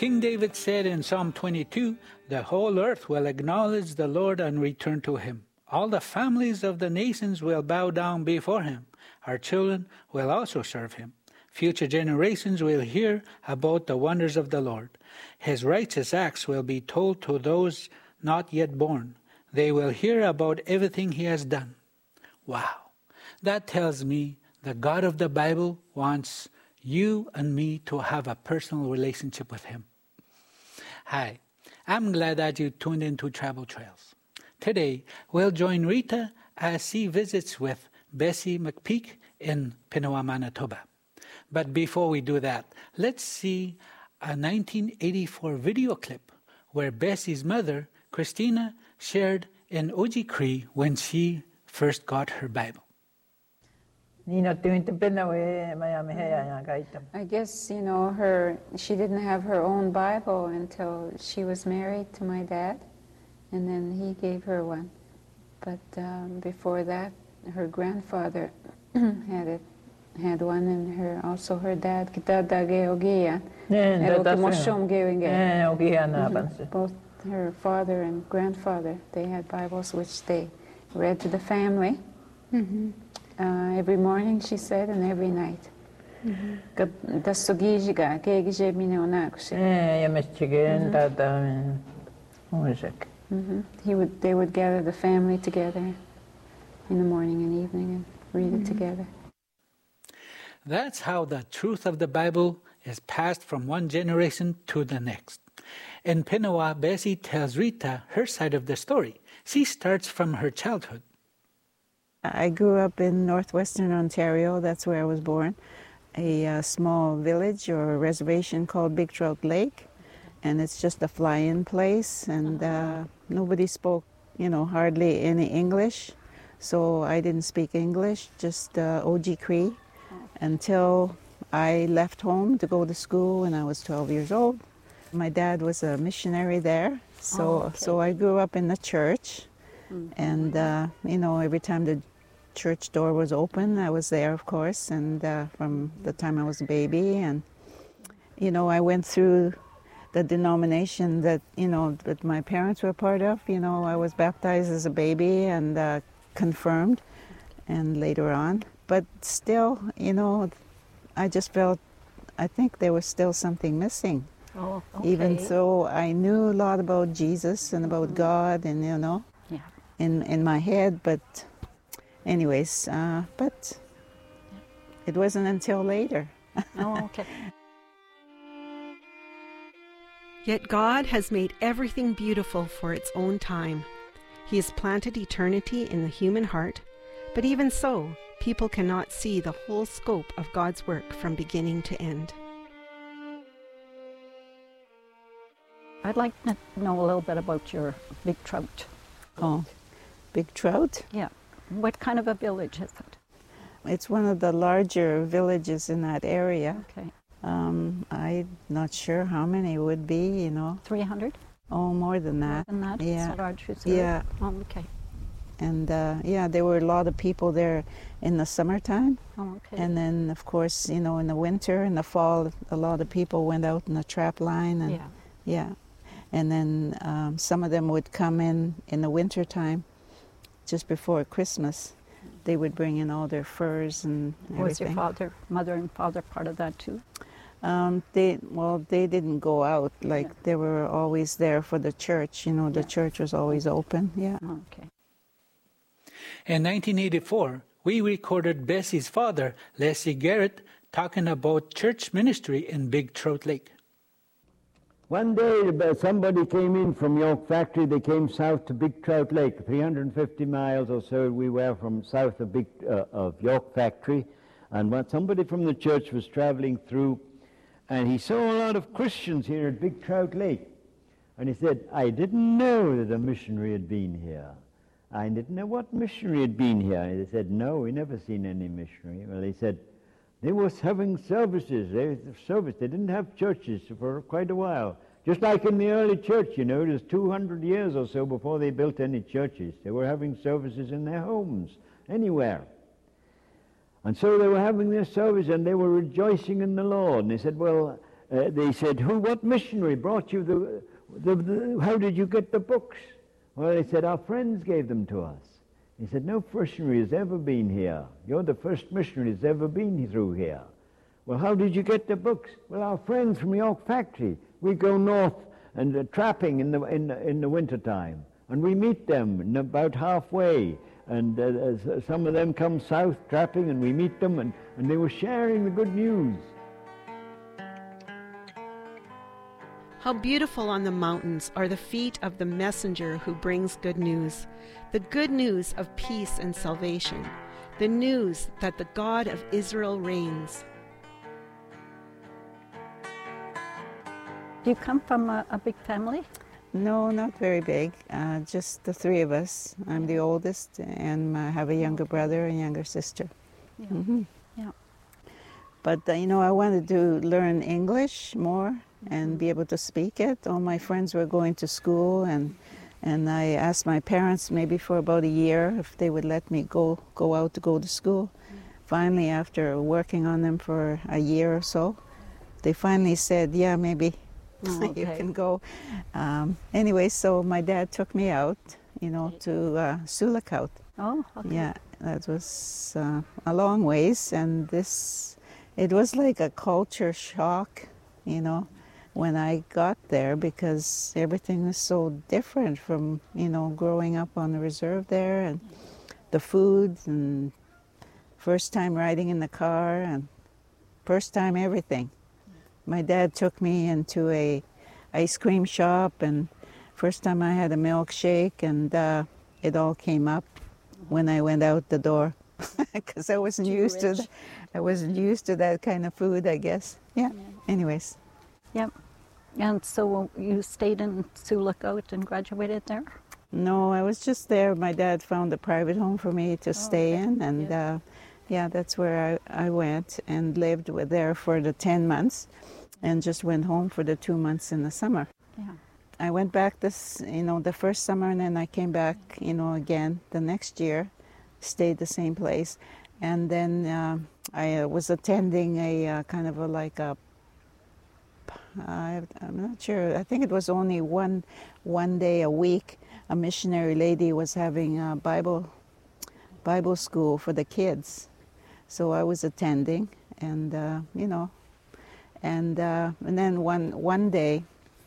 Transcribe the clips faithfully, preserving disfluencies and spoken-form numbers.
King David said in Psalm twenty-two, "The whole earth will acknowledge the Lord and return to him. All the families of the nations will bow down before him. Our children will also serve him. Future generations will hear about the wonders of the Lord. His righteous acts will be told to those not yet born. They will hear about everything he has done." Wow. That tells me the God of the Bible wants you and me to have a personal relationship with him. Hi, I'm glad that you tuned into Travel Trails. Today, we'll join Rita as she visits with Bessie McPeak in Pinawa, Manitoba. But before we do that, let's see a nineteen eighty-four video clip where Bessie's mother, Christina, shared in Oji Cree when she first got her Bible. I guess, you know, her she didn't have her own Bible until she was married to my dad, and then he gave her one. But um, before that, her grandfather had it, had one, and her also her dad. Both her father and grandfather, they had Bibles which they read to the family. Mm-hmm. Uh, every morning, she said, and every night. Mm-hmm. Mm-hmm. He would, they would gather the family together in the morning and evening and read mm-hmm. it together. That's how the truth of the Bible is passed from one generation to the next. In Pinawa, Bessie tells Rita her side of the story. She starts from her childhood. I grew up in northwestern Ontario. That's where I was born. A uh, small village or a reservation called Big Trout Lake. And it's just a fly-in place. And uh, nobody spoke, you know, hardly any English. So I didn't speak English, just uh, Oji Cree, until I left home to go to school when I was twelve years old. My dad was a missionary there. So, oh, okay. so I grew up in the church. Mm-hmm. And, uh, you know, every time the church door was open, I was there, of course, and uh, from the time I was a baby. And, you know, I went through the denomination that, you know, that my parents were part of. You know, I was baptized as a baby and uh, confirmed, and later on. But still, you know, I just felt, I think there was still something missing. Oh, okay. Even though I knew a lot about Jesus and about mm-hmm. God and, you know, yeah. in, in my head, but anyways, uh, but it wasn't until later. Oh, okay. Yet God has made everything beautiful for its own time. He has planted eternity in the human heart, but even so, people cannot see the whole scope of God's work from beginning to end. I'd like to know a little bit about your Big Trout. Oh, Big Trout? Yeah. What kind of a village is it? It's one of the larger villages in that area. Okay. Um, I'm not sure how many would be, you know. three hundred? Oh, more than that. More than that? Yeah. It's a large reserve? Yeah. Oh, okay. And, uh, yeah, there were a lot of people there in the summertime. Oh, okay. And then, of course, you know, in the winter, in the fall, a lot of people went out in the trap line. And, yeah. Yeah. And then um, some of them would come in in the wintertime, just before Christmas. They would bring in all their furs and everything. Was your father, mother and father part of that too? Um, they, well, they didn't go out. Like, yeah. They were always there for the church. You know, the yeah. church was always open. Yeah. Oh, okay. In nineteen eighty-four, we recorded Bessie's father, Leslie Garrett, talking about church ministry in Big Trout Lake. One day, somebody came in from York Factory. They came south to Big Trout Lake, three hundred fifty miles or so we were from south of, Big, uh, of York Factory. And what somebody from the church was traveling through, and he saw a lot of Christians here at Big Trout Lake. And he said, I didn't know that a missionary had been here. I didn't know what missionary had been here. And they said, no, we never seen any missionary. Well, he said, they was having services. They, service. They didn't have churches for quite a while. Just like in the early church, you know, it was two hundred years or so before they built any churches. They were having services in their homes, anywhere. And so they were having their service and they were rejoicing in the Lord. And they said, well, uh, they said, "Who? What missionary brought you the, the, the? How did you get the books?" Well, they said, "Our friends gave them to us." He said, "No missionary has ever been here. You're the first missionary that's ever been through here." "Well, how did you get the books?" "Well, our friends from York Factory. We go north and uh, trapping in the in the, in the winter time, and we meet them in about halfway. And uh, uh, some of them come south trapping, and we meet them, and, and they were sharing the good news." How beautiful on the mountains are the feet of the messenger who brings good news, the good news of peace and salvation, the news that the God of Israel reigns. Do you come from a, a big family? No, not very big. Uh, just the three of us. I'm the oldest, and I have a younger brother and younger sister. Yeah. Mm-hmm. Yeah. But, uh, you know, I wanted to learn English more and be able to speak it. All my friends were going to school, and and I asked my parents maybe for about a year if they would let me go, go out to go to school. Mm. Finally, after working on them for a year or so, they finally said, "Yeah, maybe Oh, okay. you can go." Um, anyway, so my dad took me out, you know, to uh, Sulakaut. Oh, okay. Yeah, that was uh, a long ways, and this, it was like a culture shock, you know, when I got there, because everything was so different from, you know, growing up on the reserve there, and the food, and first time riding in the car, and first time everything. My dad took me into a ice cream shop, and first time I had a milkshake, and uh, it all came up when I went out the door, because I wasn't Too used rich. to, th- I wasn't used to that kind of food, I guess. Yeah. Yeah. Anyways, Yep. And so you stayed in Sulakaut and graduated there? no, I was just there. My dad found a private home for me to stay okay. in, and Yeah. uh, yeah, that's where I, I went and lived with there for the ten months, and just went home for the two months in the summer. Yeah. I went back this, you know, the first summer, and then I came back, you know, again the next year, stayed the same place, and then uh, I uh, was attending a uh, kind of a like a, I, I'm not sure. I think it was only one, one day a week. A missionary lady was having a Bible, Bible school for the kids, so I was attending, and uh, you know, and uh, and then one one day,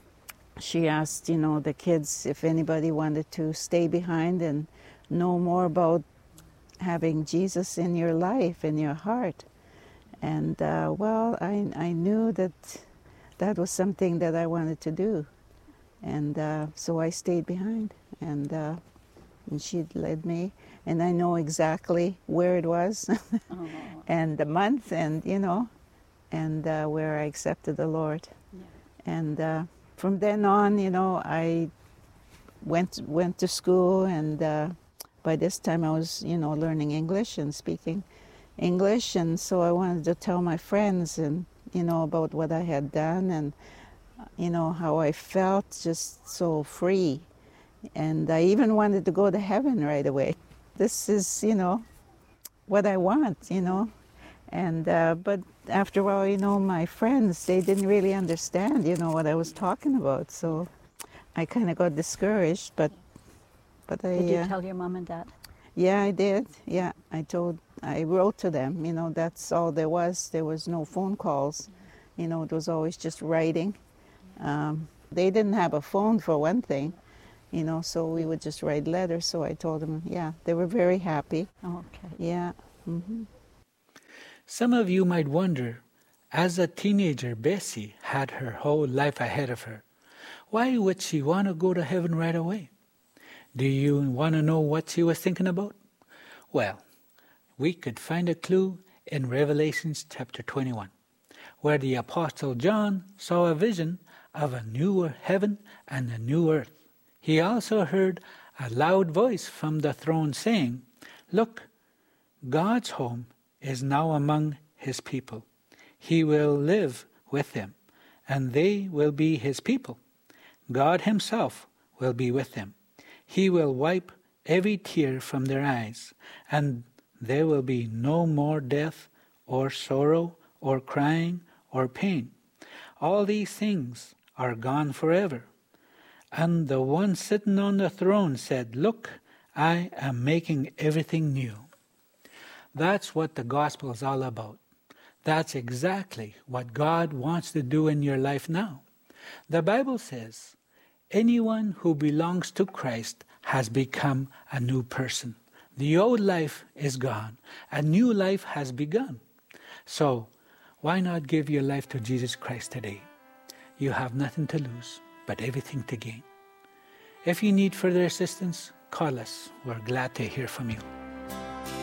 she asked, you know, the kids if anybody wanted to stay behind and know more about having Jesus in your life, in your heart. And uh, well, I I knew that that was something that I wanted to do, and uh, so I stayed behind, and uh, and she led me, and I know exactly where it was, Oh, and the month, and you know, and uh, where I accepted the Lord, yeah. and uh, from then on, you know, I went went to school, and uh, by this time I was, you know, learning English and speaking English, and so I wanted to tell my friends, and you know, about what I had done, and you know, how I felt just so free, and I even wanted to go to heaven right away. This is, you know, what I want, you know, and uh, but after a while, you know, my friends, they didn't really understand, you know, what I was talking about, so I kind of got discouraged, but but I Did you uh, tell your mom and dad? yeah, I did. Yeah, I told, I wrote to them, you know, that's all there was. There was no phone calls. You know, it was always just writing. Um, they didn't have a phone, for one thing, you know, so we would just write letters. So I told them, yeah, they were very happy. Oh, okay. Yeah. Mm-hmm. Some of you might wonder, as a teenager, Bessie had her whole life ahead of her. Why would she want to go to heaven right away? Do you want to know what she was thinking about? Well, we could find a clue in Revelation chapter twenty-one, where the Apostle John saw a vision of a new heaven and a new earth. He also heard a loud voice from the throne saying, "Look, God's home is now among his people. He will live with them, and they will be his people. God himself will be with them. He will wipe every tear from their eyes, and there will be no more death or sorrow or crying or pain. all these things are gone forever. And the one sitting on the throne said, look, I am making everything new. That's what the gospel is all about. That's exactly what God wants to do in your life now. The Bible says, anyone who belongs to Christ has become a new person. The old life is gone. A new life has begun. So, why not give your life to Jesus Christ today? You have nothing to lose, but everything to gain. If you need further assistance, call us. We're glad to hear from you.